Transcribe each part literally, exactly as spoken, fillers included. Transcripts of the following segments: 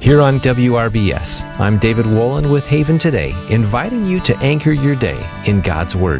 Here on W R B S, I'm David Wolin with Haven Today, inviting you to anchor your day in God's Word.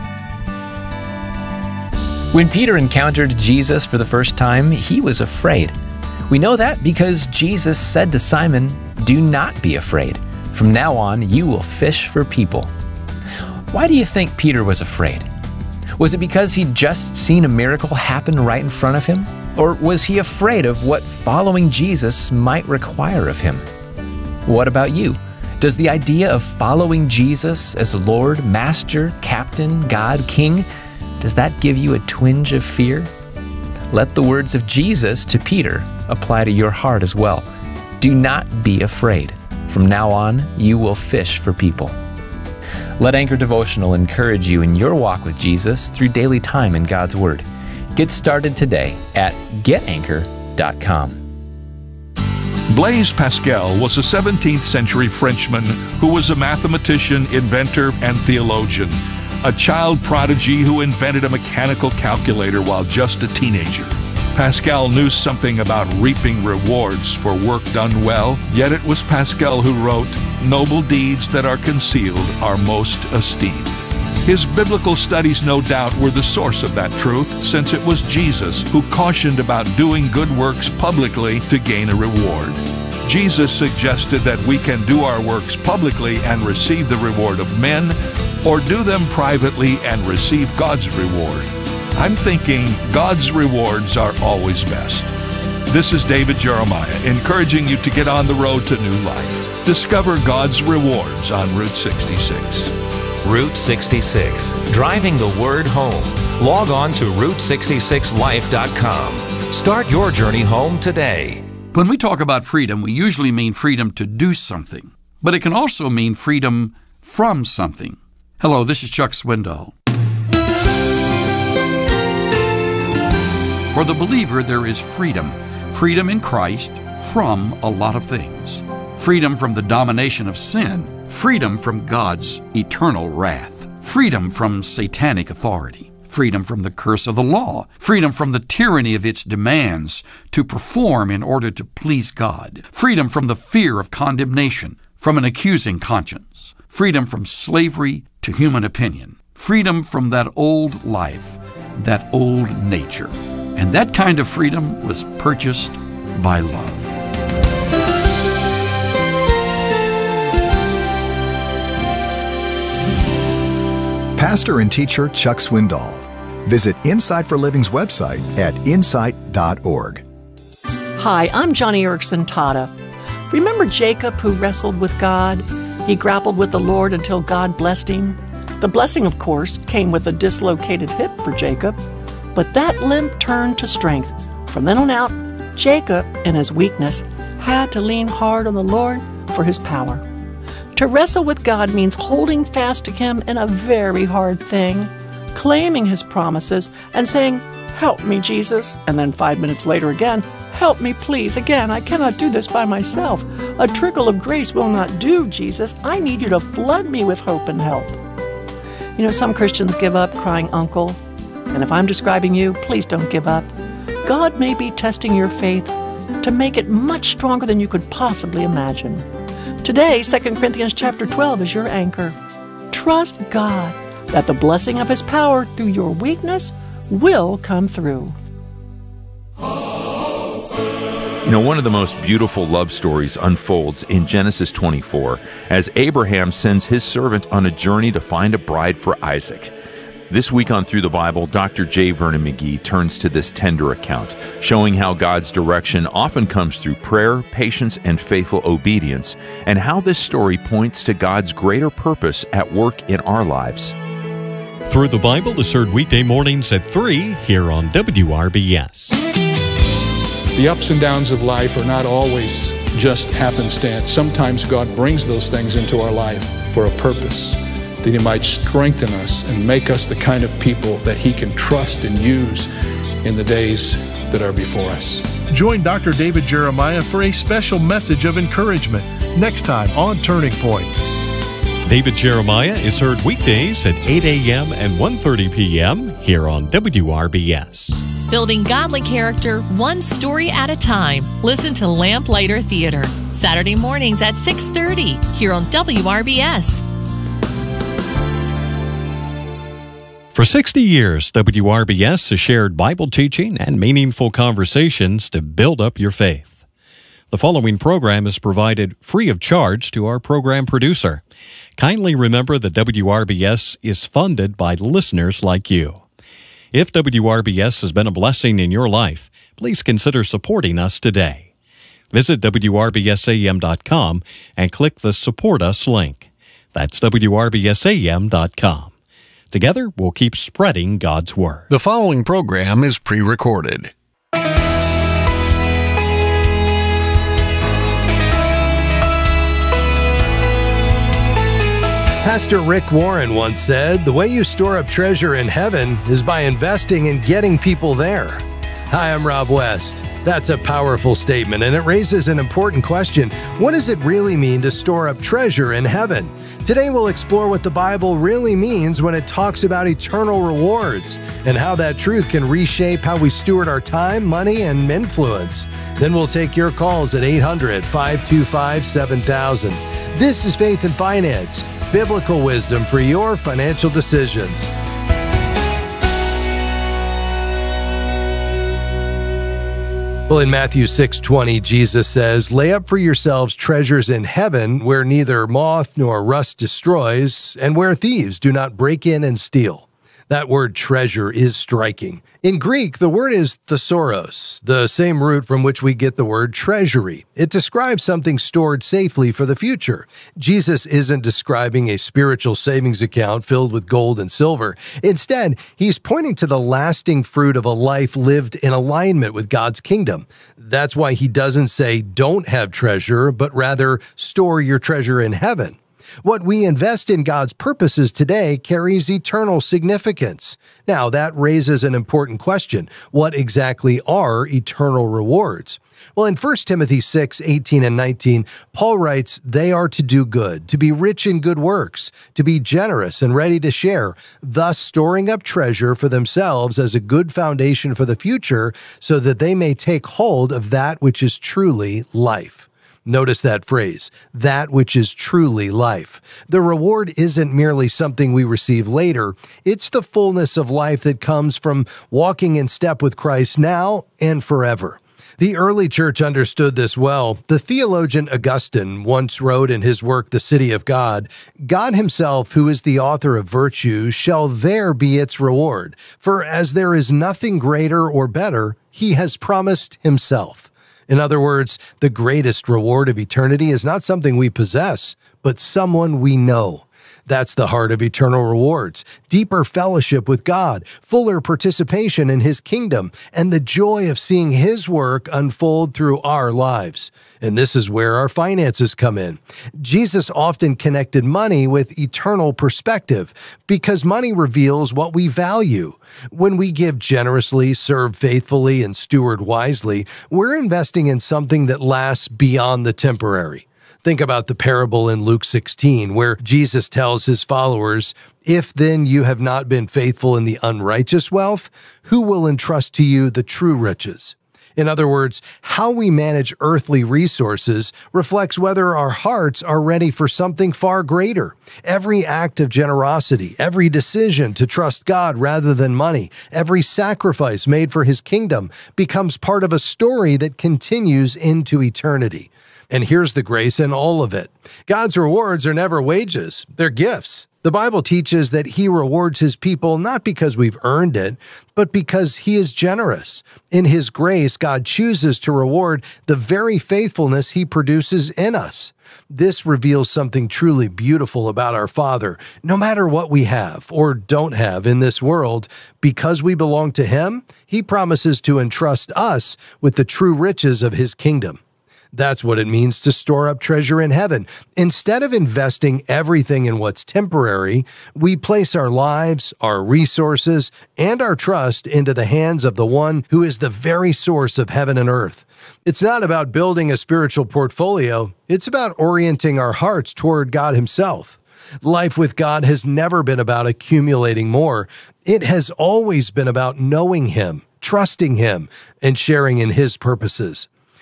When Peter encountered Jesus for the first time, he was afraid. We know that because Jesus said to Simon, "Do not be afraid. From now on, you will fish for people." Why do you think Peter was afraid? Was it because he'd just seen a miracle happen right in front of him? Or was he afraid of what following Jesus might require of him? What about you? Does the idea of following Jesus as Lord, Master, Captain, God, King, does that give you a twinge of fear? Let the words of Jesus to Peter apply to your heart as well. Do not be afraid. From now on, you will fish for people. Let Anchor Devotional encourage you in your walk with Jesus through daily time in God's Word. Get started today at get anchor dot com. Blaise Pascal was a seventeenth century Frenchman who was a mathematician, inventor, and theologian. A child prodigy who invented a mechanical calculator while just a teenager. Pascal knew something about reaping rewards for work done well, yet it was Pascal who wrote, "Noble deeds that are concealed are most esteemed." His biblical studies, no doubt, were the source of that truth, since it was Jesus who cautioned about doing good works publicly to gain a reward. Jesus suggested that we can do our works publicly and receive the reward of men, or do them privately and receive God's reward. I'm thinking God's rewards are always best. This is David Jeremiah, encouraging you to get on the road to new life. Discover God's rewards on Route sixty-six. Route sixty-six, driving the word home. Log on to route sixty-six life dot com. Start your journey home today. When we talk about freedom, we usually mean freedom to do something, but it can also mean freedom from something. Hello, this is Chuck Swindoll. For the believer, there is freedom. Freedom in Christ from a lot of things. Freedom from the domination of sin. Freedom from God's eternal wrath. Freedom from satanic authority. Freedom from the curse of the law. Freedom from the tyranny of its demands to perform in order to please God. Freedom from the fear of condemnation, from an accusing conscience. Freedom from slavery to human opinion. Freedom from that old life, that old nature. And that kind of freedom was purchased by love. Pastor and teacher Chuck Swindoll. Visit Insight for Living's website at insight dot org. Hi, I'm Johnny Erickson Tata. Remember Jacob who wrestled with God? He grappled with the Lord until God blessed him. The blessing, of course, came with a dislocated hip for Jacob. But that limp turned to strength. From then on out, Jacob, in his weakness, had to lean hard on the Lord for his power. To wrestle with God means holding fast to Him in a very hard thing, claiming His promises and saying, "Help me, Jesus," and then five minutes later again, "Help me, please, again, I cannot do this by myself. A trickle of grace will not do, Jesus. I need you to flood me with hope and help." You know, some Christians give up crying uncle. And if I'm describing you, please don't give up. God may be testing your faith to make it much stronger than you could possibly imagine. Today, Second Corinthians chapter twelve is your anchor. Trust God that the blessing of His power through your weakness will come through. You know, one of the most beautiful love stories unfolds in Genesis twenty-four as Abraham sends his servant on a journey to find a bride for Isaac. This week on Through the Bible, Doctor J. Vernon McGee turns to this tender account, showing how God's direction often comes through prayer, patience, and faithful obedience, and how this story points to God's greater purpose at work in our lives. Through the Bible is heard weekday mornings at three here on W R B S. The ups and downs of life are not always just happenstance. Sometimes God brings those things into our life for a purpose, that He might strengthen us and make us the kind of people that He can trust and use in the days that are before us. Join Doctor David Jeremiah for a special message of encouragement next time on Turning Point. David Jeremiah is heard weekdays at eight a.m. and one thirty p.m. here on W R B S. Building godly character one story at a time. Listen to Lamplighter Theater, Saturday mornings at six thirty here on W R B S. For sixty years, W R B S has shared Bible teaching and meaningful conversations to build up your faith. The following program is provided free of charge to our program producer. Kindly remember that W R B S is funded by listeners like you. If W R B S has been a blessing in your life, please consider supporting us today. Visit W R B S A M dot com and click the Support Us link. That's W R B S A M dot com. Together, we'll keep spreading God's Word. The following program is pre-recorded. Pastor Rick Warren once said, "The way you store up treasure in heaven is by investing in getting people there." Hi, I'm Rob West. That's a powerful statement, and it raises an important question. What does it really mean to store up treasure in heaven? Today we'll explore what the Bible really means when it talks about eternal rewards and how that truth can reshape how we steward our time, money, and influence. Then we'll take your calls at eight hundred, five two five, seven thousand. This is Faith and Finance, biblical wisdom for your financial decisions. Well, in Matthew six twenty, Jesus says, "Lay up for yourselves treasures in heaven, where neither moth nor rust destroys, and where thieves do not break in and steal." That word treasure is striking. In Greek, the word is thesauros, the same root from which we get the word treasury. It describes something stored safely for the future. Jesus isn't describing a spiritual savings account filled with gold and silver. Instead, he's pointing to the lasting fruit of a life lived in alignment with God's kingdom. That's why he doesn't say, "Don't have treasure," but rather, "Store your treasure in heaven." What we invest in God's purposes today carries eternal significance. Now, that raises an important question. What exactly are eternal rewards? Well, in First Timothy six, eighteen and nineteen, Paul writes, "They are to do good, to be rich in good works, to be generous and ready to share, thus storing up treasure for themselves as a good foundation for the future, so that they may take hold of that which is truly life." Notice that phrase, that which is truly life. The reward isn't merely something we receive later. It's the fullness of life that comes from walking in step with Christ now and forever. The early church understood this well. The theologian Augustine once wrote in his work, The City of God, "God himself, who is the author of virtue, shall there be its reward. For as there is nothing greater or better, he has promised himself." In other words, the greatest reward of eternity is not something we possess, but someone we know. That's the heart of eternal rewards, deeper fellowship with God, fuller participation in His kingdom, and the joy of seeing His work unfold through our lives. And this is where our finances come in. Jesus often connected money with eternal perspective because money reveals what we value. When we give generously, serve faithfully, and steward wisely, we're investing in something that lasts beyond the temporary. Think about the parable in Luke sixteen, where Jesus tells his followers, "If then you have not been faithful in the unrighteous wealth, who will entrust to you the true riches?" In other words, how we manage earthly resources reflects whether our hearts are ready for something far greater. Every act of generosity, every decision to trust God rather than money, every sacrifice made for His kingdom becomes part of a story that continues into eternity. And here's the grace in all of it. God's rewards are never wages, they're gifts. The Bible teaches that He rewards His people not because we've earned it, but because He is generous. In His grace, God chooses to reward the very faithfulness He produces in us. This reveals something truly beautiful about our Father. No matter what we have or don't have in this world, because we belong to Him, He promises to entrust us with the true riches of His kingdom. That's what it means to store up treasure in heaven. Instead of investing everything in what's temporary, we place our lives, our resources, and our trust into the hands of the one who is the very source of heaven and earth. It's not about building a spiritual portfolio. It's about orienting our hearts toward God Himself. Life with God has never been about accumulating more. It has always been about knowing Him, trusting Him, and sharing in His purposes.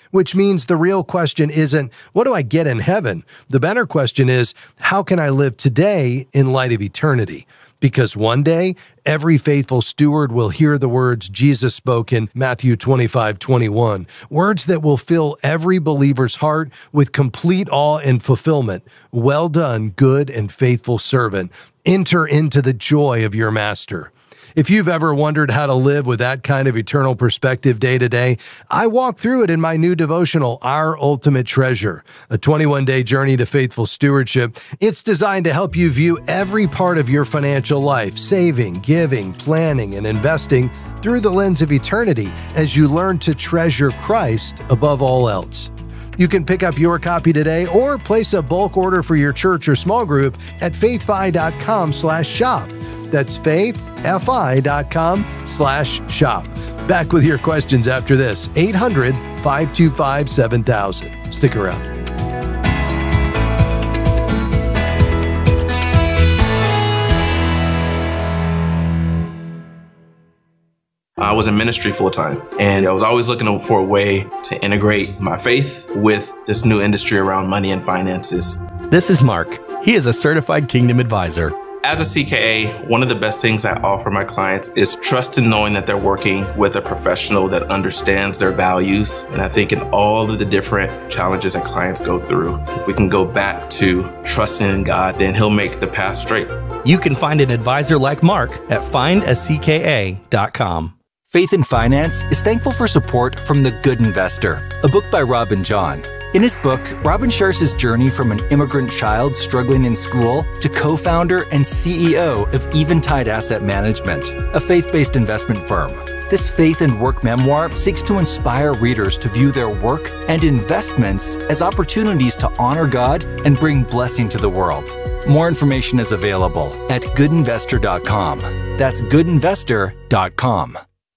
which means the real question isn't, what do I get in heaven? The better question is, how can I live today in light of eternity? Because one day, every faithful steward will hear the words Jesus spoke in Matthew twenty-five twenty-one, words that will fill every believer's heart with complete awe and fulfillment. Well done, good and faithful servant. Enter into the joy of your master. If you've ever wondered how to live with that kind of eternal perspective day to day, I walk through it in my new devotional, Our Ultimate Treasure, a twenty-one day journey to faithful stewardship. It's designed to help you view every part of your financial life, saving, giving, planning, and investing through the lens of eternity as you learn to treasure Christ above all else. You can pick up your copy today or place a bulk order for your church or small group at faithfi.com slash shop. That's faithfi.com slash shop. Back with your questions after this. eight hundred, five two five, seven thousand. Stick around. I was in ministry full time, and I was always looking for a way to integrate my faith with this new industry around money and finances. This is Mark. He is a certified Kingdom advisor. As a C K A, one of the best things I offer my clients is trust in knowing that they're working with a professional that understands their values. And I think in all of the different challenges that clients go through, if we can go back to trusting in God, then He'll make the path straight. You can find an advisor like Mark at find a c k a dot com. Faith in Finance is thankful for support from The Good Investor, a book by Robin John. In his book, Robin shares his journey from an immigrant child struggling in school to co-founder and C E O of Eventide Asset Management, a faith-based investment firm. This faith and work memoir seeks to inspire readers to view their work and investments as opportunities to honor God and bring blessing to the world. More information is available at good investor dot com. That's good investor dot com.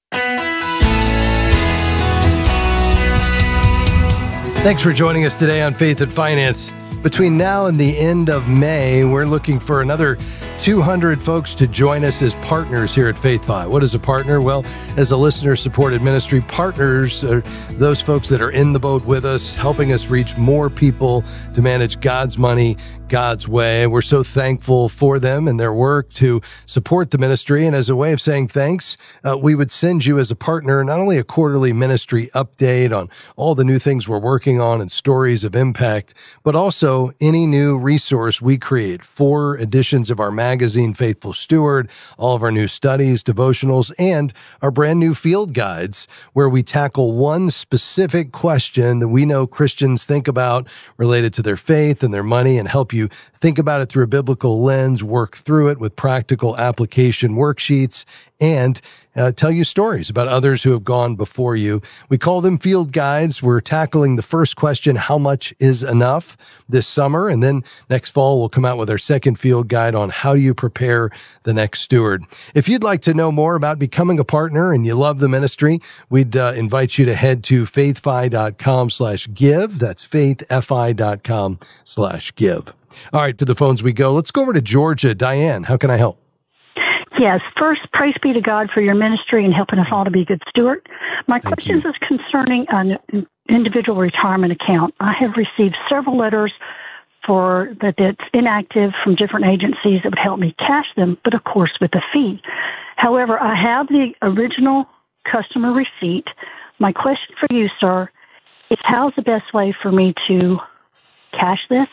Thanks for joining us today on Faith and Finance. Between now and the end of May, we're looking for another two hundred folks to join us as partners here at FaithFi. What is a partner? Well, as a listener-supported ministry, partners are those folks that are in the boat with us, helping us reach more people to manage God's money God's way. We're so thankful for them and their work to support the ministry. And as a way of saying thanks, uh, we would send you as a partner not only a quarterly ministry update on all the new things we're working on and stories of impact, but also any new resource we create. Four editions of our magazine, Faithful Steward, all of our new studies, devotionals, and our brand new field guides, where we tackle one specific question that we know Christians think about related to their faith and their money and help you think about it through a biblical lens, work through it with practical application worksheets, and uh, tell you stories about others who have gone before you. We call them field guides. We're tackling the first question, how much is enough, this summer? And then next fall, we'll come out with our second field guide on how do you prepare the next steward. If you'd like to know more about becoming a partner and you love the ministry, we'd uh, invite you to head to faithfi.com slash give. That's faithfi.com slash give. All right, to the phones we go. Let's go over to Georgia. Diane, how can I help? Yes, first, praise be to God for your ministry and helping us all to be a good steward. My Thank question you. is concerning an individual retirement account. I have received several letters for that it's inactive from different agencies that would help me cash them, but of course with a fee. However, I have the original customer receipt. My question for you, sir, is how's the best way for me to cash this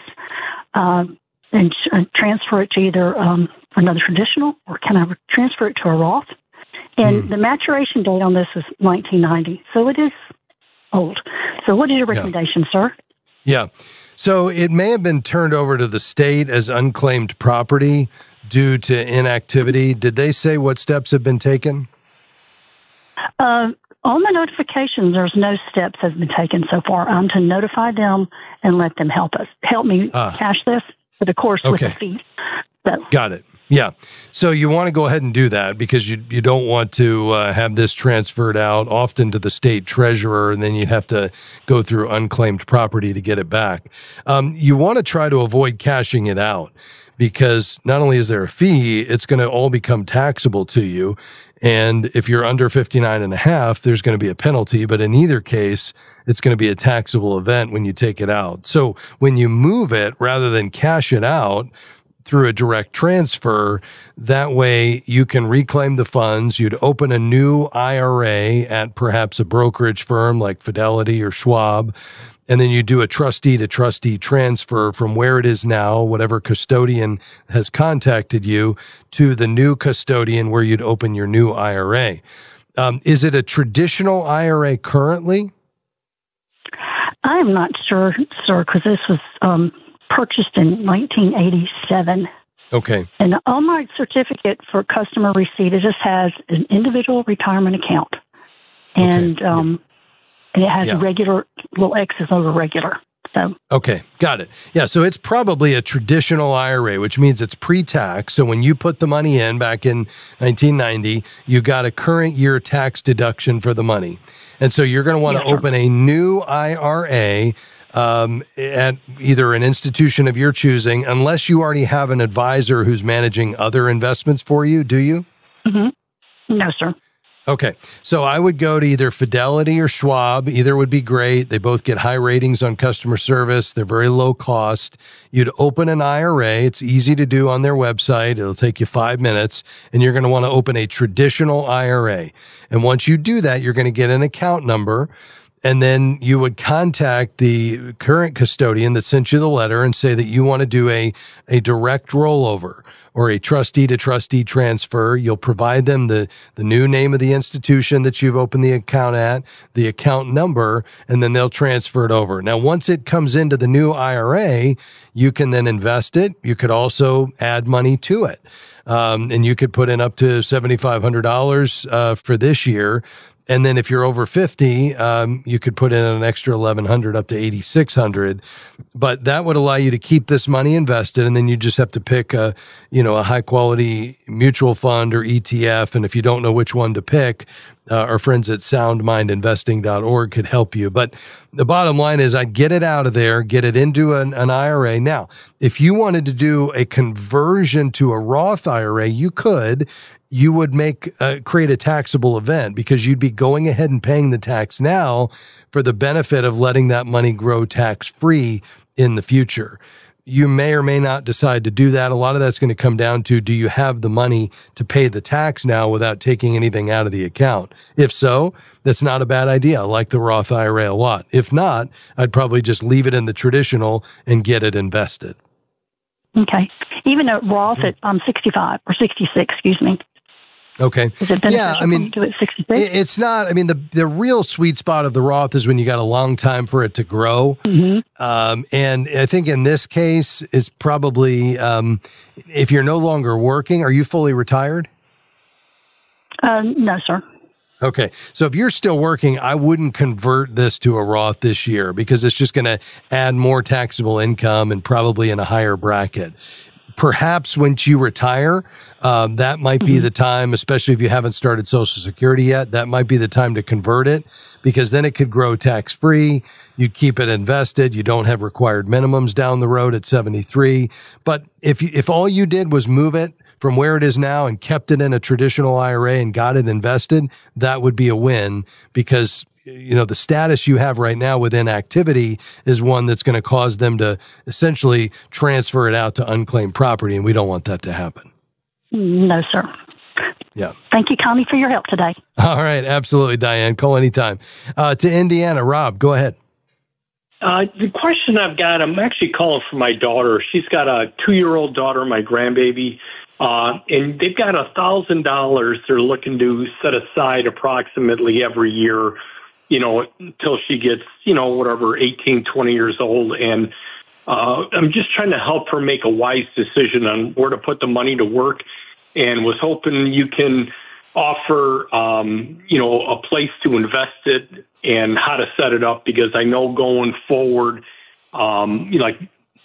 um, and uh, transfer it to either um, another traditional, or can I transfer it to a Roth? And mm. the maturation date on this is nineteen ninety, so it is old. So what is your recommendation, yeah. sir? Yeah. So it may have been turned over to the state as unclaimed property due to inactivity. Did they say what steps have been taken? Uh, on the notifications, there's no steps have been taken so far. I'm to notify them and let them help us, help me ah. cash this, but of course okay. with a fee. So. Got it. Yeah. So you want to go ahead and do that because you you don't want to uh, have this transferred out often to the state treasurer, and then you have to go through unclaimed property to get it back. Um, you want to try to avoid cashing it out because not only is there a fee, it's going to all become taxable to you. And if you're under fifty-nine and a half, there's going to be a penalty. But in either case, it's going to be a taxable event when you take it out. So when you move it, rather than cash it out through a direct transfer, that way you can reclaim the funds. You'd open a new I R A at perhaps a brokerage firm like Fidelity or Schwab. And then you do a trustee to trustee transfer from where it is now, whatever custodian has contacted you, to the new custodian where you'd open your new I R A. Um, is it a traditional I R A currently? I'm not sure, sir, because this was um, purchased in nineteen eighty-seven. Okay. And on my certificate for customer receipt, it just has an individual retirement account. And okay. um, and it has yeah. regular little X's over regular. So okay, got it. Yeah, so it's probably a traditional I R A, which means it's pre-tax. So when you put the money in back in nineteen ninety, you got a current year tax deduction for the money. And so you're going to want to yes, open a new I R A um, at either an institution of your choosing, unless you already have an advisor who's managing other investments for you, do you? Mm-hmm. No, sir. Okay, so I would go to either Fidelity or Schwab. Either would be great. They both get high ratings on customer service. They're very low cost. You'd open an I R A. It's easy to do on their website. It'll take you five minutes, and you're going to want to open a traditional I R A. And once you do that, you're going to get an account number, and then you would contact the current custodian that sent you the letter and say that you want to do a, a direct rollover or a trustee to trustee transfer. You'll provide them the, the new name of the institution that you've opened the account at, the account number, and then they'll transfer it over. Now, once it comes into the new I R A, you can then invest it. You could also add money to it. Um, and you could put in up to seven thousand five hundred dollars uh, for this year. And then if you're over fifty, um, you could put in an extra eleven hundred up to eighty-six hundred. But that would allow you to keep this money invested. And then you just have to pick a, you know, a high quality mutual fund or E T F. And if you don't know which one to pick, uh, our friends at sound mind investing dot org could help you. But the bottom line is I'd get it out of there, get it into an, an I R A. Now, if you wanted to do a conversion to a Roth I R A, you could. You would make uh, create a taxable event because you'd be going ahead and paying the tax now for the benefit of letting that money grow tax-free in the future. You may or may not decide to do that. A lot of that's going to come down to, do you have the money to pay the tax now without taking anything out of the account? If so, that's not a bad idea. I like the Roth I R A a lot. If not, I'd probably just leave it in the traditional and get it invested. Okay. Even at Roth at um, sixty-five or sixty-six, excuse me. Okay. Is it beneficial yeah, I mean, to do it sixty-six? It's not. I mean, the, the real sweet spot of the Roth is when you got a long time for it to grow. Mm-hmm. Um, and I think in this case, it's probably, um, if you're no longer working, are you fully retired? Uh, no, sir. Okay. So if you're still working, I wouldn't convert this to a Roth this year because it's just going to add more taxable income and probably in a higher bracket. Perhaps once you retire, um, that might be mm-hmm. the time, especially if you haven't started Social Security yet, that might be the time to convert it because then it could grow tax-free. You keep it invested. You don't have required minimums down the road at seventy-three. But if you, if all you did was move it from where it is now and kept it in a traditional I R A and got it invested, that would be a win because you know, the status you have right now within activity is one that's going to cause them to essentially transfer it out to unclaimed property, and we don't want that to happen. No, sir. Yeah. Thank you, Connie, for your help today. All right. Absolutely, Diane. Call anytime. Uh, to Indiana, Rob, go ahead. Uh, the question I've got, I'm actually calling for my daughter. She's got a two-year-old daughter, my grandbaby, uh, and they've got one thousand dollars they're looking to set aside approximately every year, you know, until she gets, you know, whatever, eighteen, twenty years old. And uh, I'm just trying to help her make a wise decision on where to put the money to work, and was hoping you can offer, um, you know, a place to invest it and how to set it up, because I know going forward, um, you know, like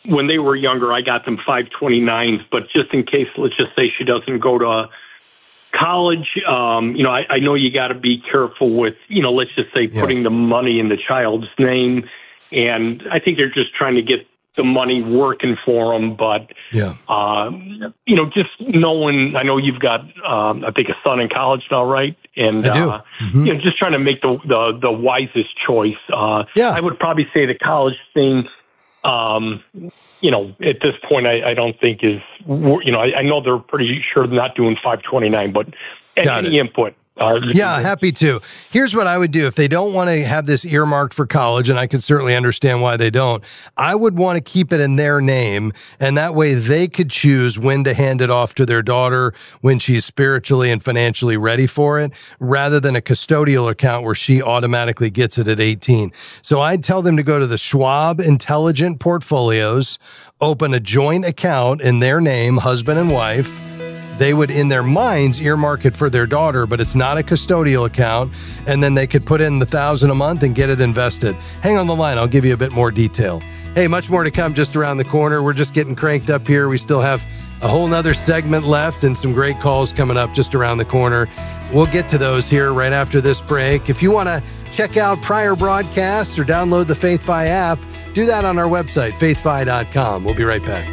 when they were younger, I got them five twenty-nines, but just in case, let's just say she doesn't go to college, um, you know, I, I know you got to be careful with, you know, let's just say putting yeah. the money in the child's name. And I think they're just trying to get the money working for them. But, yeah. uh, you know, just knowing, I know you've got, um, I think, a son in college now, right? And, I do. Uh, mm-hmm. you know, just trying to make the, the, the wisest choice. Uh, yeah. I would probably say the college thing, um, you know, at this point, I, I don't think is, you know, I, I know they're pretty sure they're not doing five twenty-nine, but Got any it. input. Uh, yeah, happy to. Here's what I would do. If they don't want to have this earmarked for college, and I can certainly understand why they don't, I would want to keep it in their name, and that way they could choose when to hand it off to their daughter when she's spiritually and financially ready for it, rather than a custodial account where she automatically gets it at eighteen. So I'd tell them to go to the Schwab Intelligent Portfolios, open a joint account in their name, husband and wife. They would, in their minds, earmark it for their daughter, but it's not a custodial account. And then they could put in the thousand a month and get it invested. Hang on the line. I'll give you a bit more detail. Hey, much more to come just around the corner. We're just getting cranked up here. We still have a whole nother segment left and some great calls coming up just around the corner. We'll get to those here right after this break. If you want to check out prior broadcasts or download the FaithFi app, do that on our website, faith fi dot com. We'll be right back.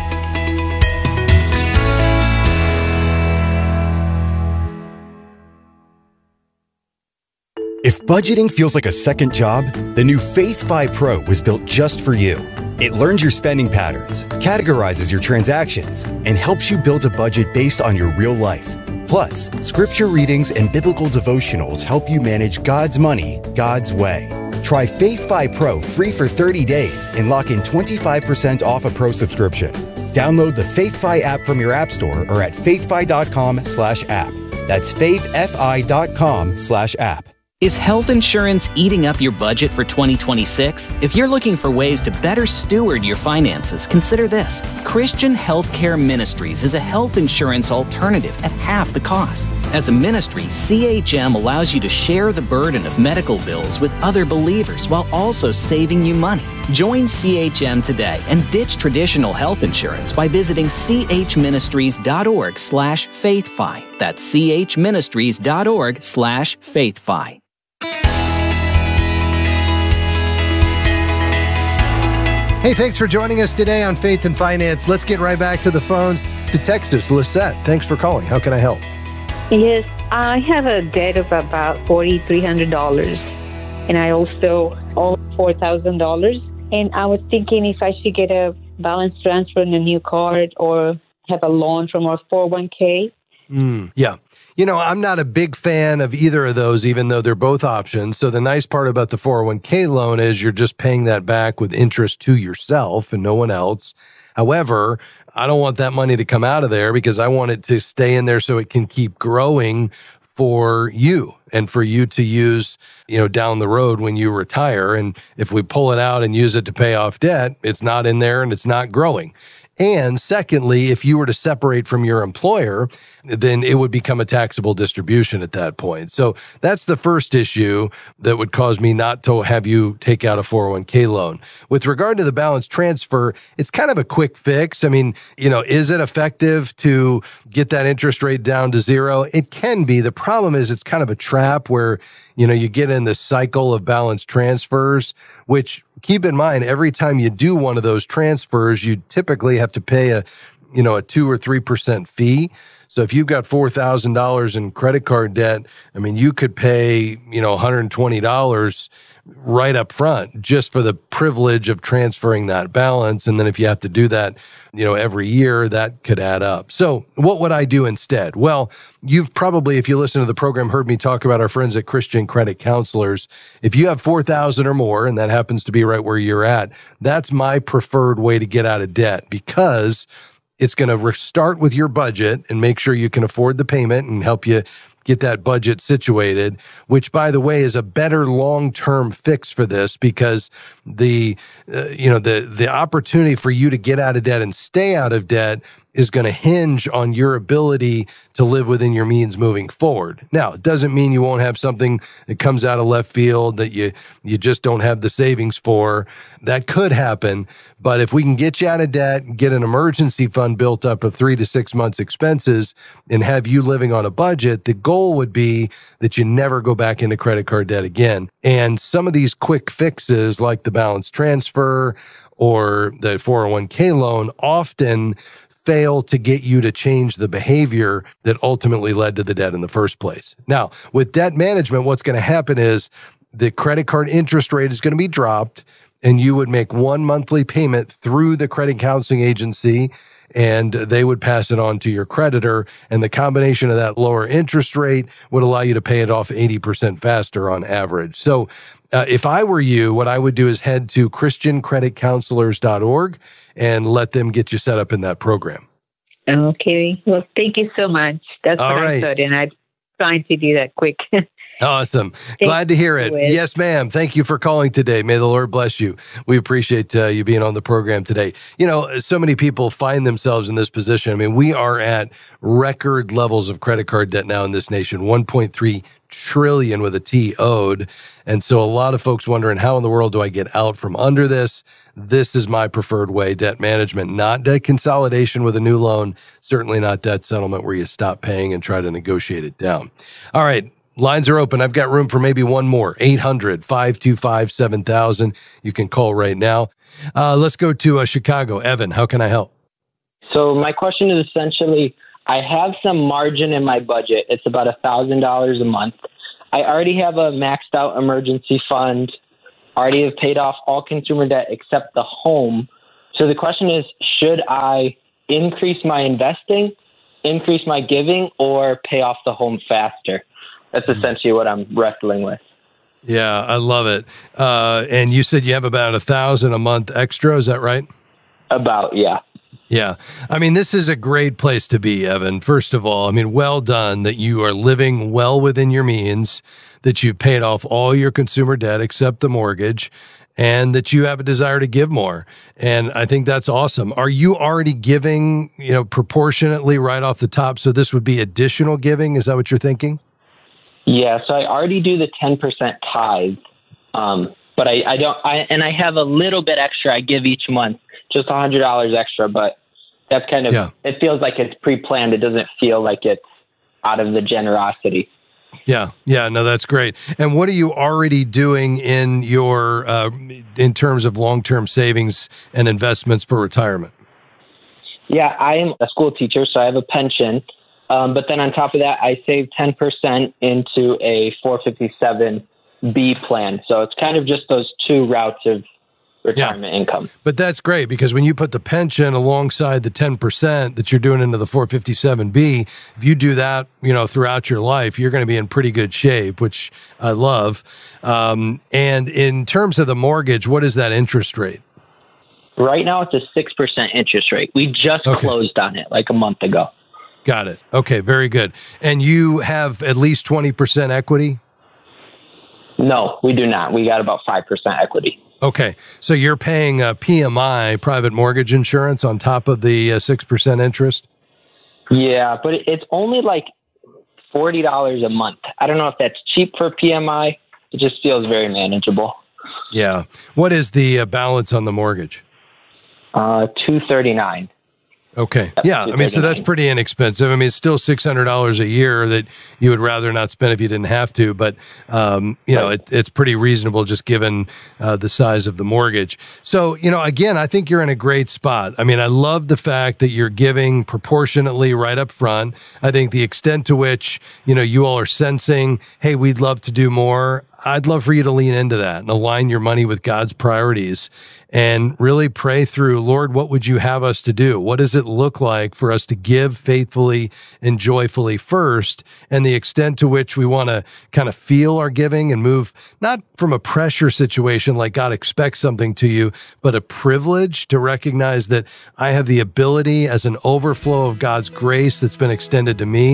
If budgeting feels like a second job, the new FaithFi Pro was built just for you. It learns your spending patterns, categorizes your transactions, and helps you build a budget based on your real life. Plus, scripture readings and biblical devotionals help you manage God's money God's way. Try FaithFi Pro free for thirty days and lock in twenty-five percent off a Pro subscription. Download the FaithFi app from your app store or at faithfi.com slash app. That's faithfi.com slash app. Is health insurance eating up your budget for twenty twenty-six? If you're looking for ways to better steward your finances, consider this. Christian Healthcare Ministries is a health insurance alternative at half the cost. As a ministry, C H M allows you to share the burden of medical bills with other believers while also saving you money. Join C H M today and ditch traditional health insurance by visiting chministries.org slash faithfi. That's chministries.org slash faithfi. Hey, thanks for joining us today on Faith and Finance. Let's get right back to the phones to Texas. Lisette, thanks for calling. How can I help? Yes, I have a debt of about four thousand three hundred dollars, and I also owe four thousand dollars. And I was thinking if I should get a balance transfer in a new card or have a loan from our four oh one k. Mm, yeah. You know, I'm not a big fan of either of those, even though they're both options. So the nice part about the four oh one k loan is you're just paying that back with interest to yourself and no one else. However, I don't want that money to come out of there because I want it to stay in there so it can keep growing for you and for you to use, you know, down the road when you retire. And if we pull it out and use it to pay off debt, it's not in there and it's not growing. And secondly, if you were to separate from your employer, then it would become a taxable distribution at that point. So that's the first issue that would cause me not to have you take out a four oh one k loan. With regard to the balance transfer, it's kind of a quick fix. I mean, you know, is it effective to get that interest rate down to zero? It can be. The problem is it's kind of a trap where, you know, you get in this cycle of balance transfers, which keep in mind, every time you do one of those transfers, you typically have to pay a, you know, a two or three percent fee. So if you've got four thousand dollars in credit card debt, I mean, you could pay, you know, one hundred twenty dollars right up front just for the privilege of transferring that balance. And then if you have to do that, you know, every year, that could add up. So what would I do instead? Well, you've probably, if you listen to the program, heard me talk about our friends at Christian Credit Counselors. If you have four thousand or more, and that happens to be right where you're at, that's my preferred way to get out of debt because it's going to restart with your budget and make sure you can afford the payment and help you get that budget situated, which, by the way, is a better long-term fix for this because the, uh, you know, the, the opportunity for you to get out of debt and stay out of debt is going to hinge on your ability to live within your means moving forward. Now, it doesn't mean you won't have something that comes out of left field that you you just don't have the savings for. That could happen, but if we can get you out of debt, get an emergency fund built up of three to six months expenses and have you living on a budget, the goal would be that you never go back into credit card debt again. And some of these quick fixes like the balance transfer or the four oh one k loan often fail to get you to change the behavior that ultimately led to the debt in the first place. Now, with debt management, what's going to happen is the credit card interest rate is going to be dropped, and you would make one monthly payment through the credit counseling agency, and they would pass it on to your creditor. And the combination of that lower interest rate would allow you to pay it off eighty percent faster on average. So uh, if I were you, what I would do is head to christian credit counselors dot org and let them get you set up in that program. Okay. Well, thank you so much. That's All what right. I thought, and I'm trying to do that quick. Awesome. Glad to hear it. Liz. Yes, ma'am. Thank you for calling today. May the Lord bless you. We appreciate uh, you being on the program today. You know, so many people find themselves in this position. I mean, we are at record levels of credit card debt now in this nation, one point three trillion with a T owed. And so a lot of folks wondering, how in the world do I get out from under this? This is my preferred way, debt management, not debt consolidation with a new loan, certainly not debt settlement where you stop paying and try to negotiate it down. All right. Lines are open. I've got room for maybe one more. eight hundred, five two five, seven thousand. You can call right now. Uh, let's go to uh, Chicago. Evan, how can I help? So my question is essentially, I have some margin in my budget. It's about one thousand dollars a month. I already have a maxed out emergency fund. Already have paid off all consumer debt except the home. So the question is, should I increase my investing, increase my giving, or pay off the home faster? That's essentially what I'm wrestling with. Yeah, I love it. Uh, and you said you have about a thousand a month extra. Is that right? About, yeah. Yeah. I mean, this is a great place to be, Evan. First of all, I mean, well done that you are living well within your means, that you've paid off all your consumer debt except the mortgage, and that you have a desire to give more. And I think that's awesome. Are you already giving, you know, proportionately right off the top? So this would be additional giving. Is that what you're thinking? Yeah, so I already do the ten percent tithe, um, but I, I don't, I, and I have a little bit extra I give each month, just one hundred dollars extra, but that's kind of, yeah. It feels like it's pre-planned. It doesn't feel like it's out of the generosity. Yeah, yeah, no, that's great. And what are you already doing in your, uh, in terms of long-term savings and investments for retirement? Yeah, I am a school teacher, so I have a pension. Um, but then on top of that, I save ten percent into a four fifty-seven B plan. So it's kind of just those two routes of retirement yeah. income. But that's great, because when you put the pension alongside the ten percent that you're doing into the four fifty-seven B, if you do that, you know, throughout your life, you're going to be in pretty good shape, which I love. Um, and in terms of the mortgage, what is that interest rate? Right now, it's a six percent interest rate. We just okay. closed on it like a month ago. Got it. Okay, very good. And you have at least twenty percent equity? No, we do not. We got about five percent equity. Okay, so you're paying a P M I, private mortgage insurance, on top of the uh, six percent interest? Yeah, but it's only like forty dollars a month. I don't know if that's cheap for P M I. It just feels very manageable. Yeah. What is the uh, balance on the mortgage? Uh, two thirty-nine. Okay. Yeah. I mean, so that's pretty inexpensive. I mean, it's still six hundred dollars a year that you would rather not spend if you didn't have to. But, um, you know, it, it's pretty reasonable just given uh, the size of the mortgage. So, you know, again, I think you're in a great spot. I mean, I love the fact that you're giving proportionately right up front. I think the extent to which, you know, you all are sensing, hey, we'd love to do more. I'd love for you to lean into that and align your money with God's priorities and really pray through, Lord, what would you have us to do? What does it look like for us to give faithfully and joyfully first, and the extent to which we want to kind of feel our giving and move not from a pressure situation like God expects something to you, but a privilege to recognize that I have the ability as an overflow of God's grace that's been extended to me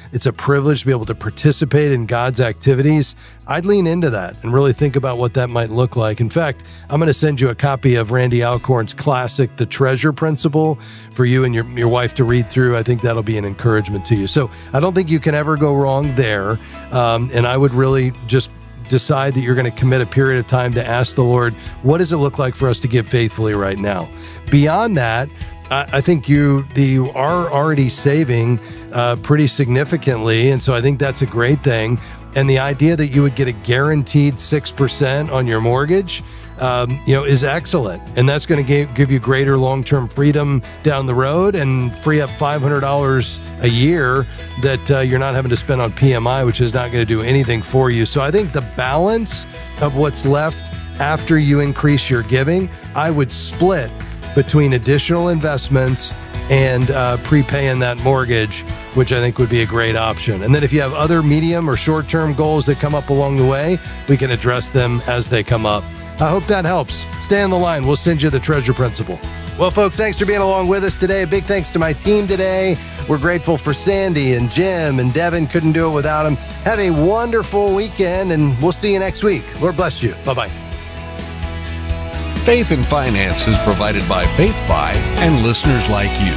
it's a privilege to be able to participate in God's activities, I'd lean into that and really think about what that might look like. In fact, I'm going to send you a copy of Randy Alcorn's classic, The Treasure Principle, for you and your, your wife to read through. I think that'll be an encouragement to you. So I don't think you can ever go wrong there. Um, and I would really just decide that you're going to commit a period of time to ask the Lord, what does it look like for us to give faithfully right now? Beyond that, I, I think you, you are already saving uh, pretty significantly. And so I think that's a great thing. And the idea that you would get a guaranteed six percent on your mortgage, um, you know, is excellent. And that's going to give, give you greater long-term freedom down the road and free up five hundred dollars a year that uh, you're not having to spend on P M I, which is not going to do anything for you. So I think the balance of what's left after you increase your giving, I would split between additional investments and uh, prepaying that mortgage, which I think would be a great option. And then if you have other medium or short-term goals that come up along the way, we can address them as they come up. I hope that helps. Stay on the line. We'll send you the Treasure Principle. Well, folks, thanks for being along with us today. Big thanks to my team today. We're grateful for Sandy and Jim and Devin. Couldn't do it without them. Have a wonderful weekend, and we'll see you next week. Lord bless you. Bye-bye. Faith and Finance is provided by FaithFi and listeners like you.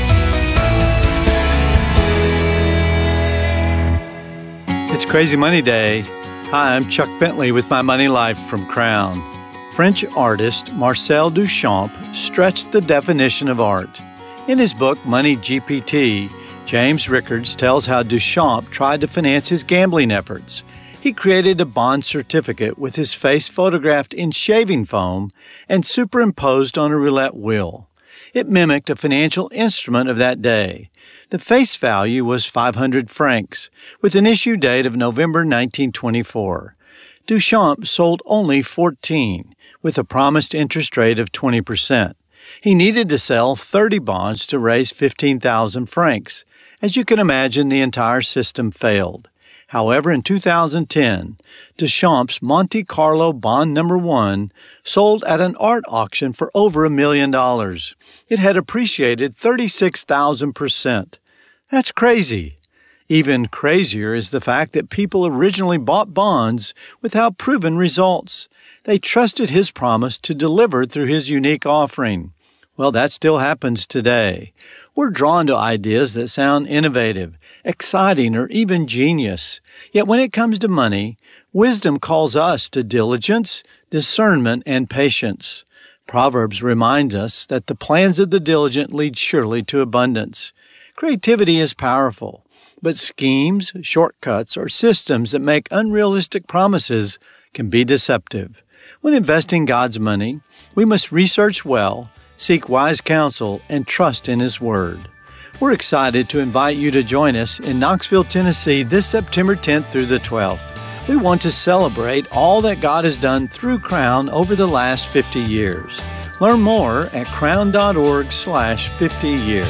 It's Crazy Money Day. Hi, I'm Chuck Bentley with My Money Life from Crown. French artist Marcel Duchamp stretched the definition of art. In his book, Money G P T, James Rickards tells how Duchamp tried to finance his gambling efforts. He created a bond certificate with his face photographed in shaving foam and superimposed on a roulette wheel. It mimicked a financial instrument of that day. The face value was five hundred francs, with an issue date of November nineteen twenty-four. Duchamp sold only fourteen, with a promised interest rate of twenty percent. He needed to sell thirty bonds to raise fifteen thousand francs. As you can imagine, the entire system failed. However, in two thousand ten, Duchamp's Monte Carlo bond number one sold at an art auction for over a million dollars. It had appreciated thirty-six thousand percent. That's crazy. Even crazier is the fact that people originally bought bonds without proven results. They trusted his promise to deliver through his unique offering. Well, that still happens today. We're drawn to ideas that sound innovative, exciting, or even genius. Yet when it comes to money, wisdom calls us to diligence, discernment, and patience. Proverbs reminds us that the plans of the diligent lead surely to abundance. Creativity is powerful, but schemes, shortcuts, or systems that make unrealistic promises can be deceptive. When investing God's money, we must research well, seek wise counsel, and trust in His Word. We're excited to invite you to join us in Knoxville, Tennessee this September tenth through the twelfth. We want to celebrate all that God has done through Crown over the last fifty years. Learn more at crown.org slash 50 years.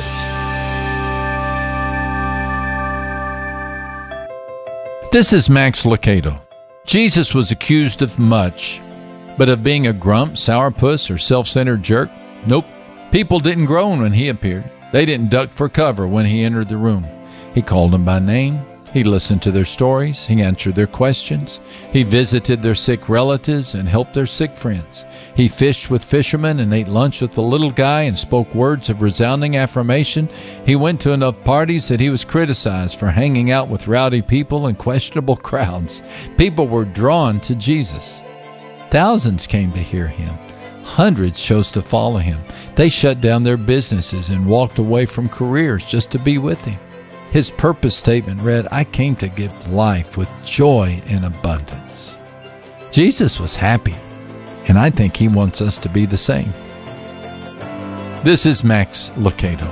This is Max Lucado. Jesus was accused of much, but of being a grump, sourpuss, or self-centered jerk? Nope. People didn't groan when he appeared. They didn't duck for cover when he entered the room. He called them by name. He listened to their stories. He answered their questions. He visited their sick relatives and helped their sick friends. He fished with fishermen and ate lunch with the little guy and spoke words of resounding affirmation. He went to enough parties that he was criticized for hanging out with rowdy people and questionable crowds. People were drawn to Jesus. Thousands came to hear him. Hundreds chose to follow him. They shut down their businesses and walked away from careers just to be with him. His purpose statement read, "I came to give life with joy in abundance." Jesus was happy, and I think he wants us to be the same. This is Max Lucado.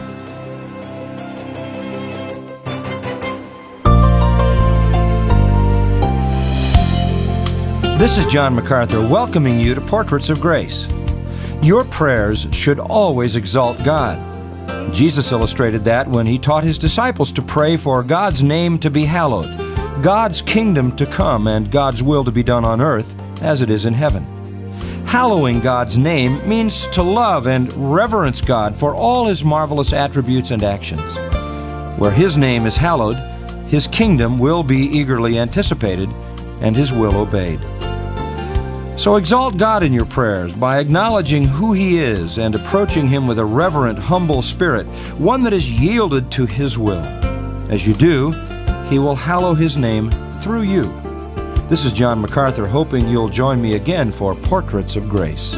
This is John MacArthur welcoming you to Portraits of Grace. Your prayers should always exalt God. Jesus illustrated that when he taught his disciples to pray for God's name to be hallowed, God's kingdom to come, and God's will to be done on earth as it is in heaven. Hallowing God's name means to love and reverence God for all his marvelous attributes and actions. Where his name is hallowed, His kingdom will be eagerly anticipated and His will obeyed. So exalt God in your prayers by acknowledging who He is and approaching Him with a reverent, humble spirit, one that is yielded to His will. As you do, He will hallow His name through you. This is John MacArthur, hoping you'll join me again for Portraits of Grace.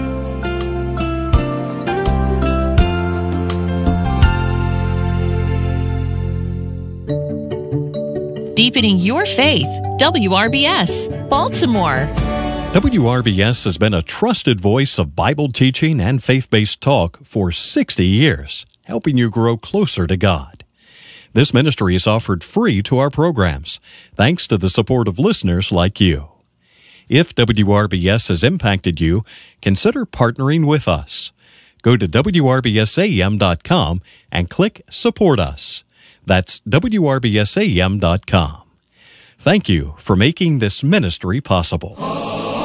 Deepening your faith. W R B S, Baltimore. W R B S has been a trusted voice of Bible teaching and faith-based talk for sixty years, helping you grow closer to God. This ministry is offered free to our programs, thanks to the support of listeners like you. If W R B S has impacted you, consider partnering with us. Go to W R B S A M dot com and click Support Us. That's W R B S A M dot com. Thank you for making this ministry possible.